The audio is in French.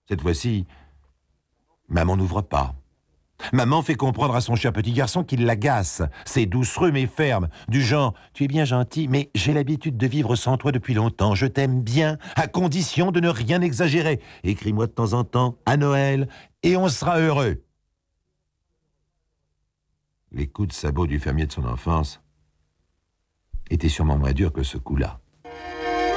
Cette fois-ci, maman n'ouvre pas. Maman fait comprendre à son cher petit garçon qu'il l'agace. C'est doucereux mais ferme, du genre « Tu es bien gentil, mais j'ai l'habitude de vivre sans toi depuis longtemps. Je t'aime bien, à condition de ne rien exagérer. Écris-moi de temps en temps, à Noël, et on sera heureux. » Les coups de sabot du fermier de son enfance étaient sûrement moins durs que ce coup-là.